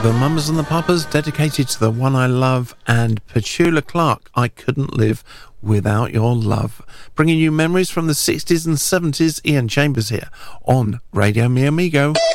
The Mamas and the Papas, dedicated to the one I love, and Petula Clark, I Couldn't Live Without Your Love. Bringing you memories from the 60s and 70s, Ian Chambers here on Radio Mi Amigo.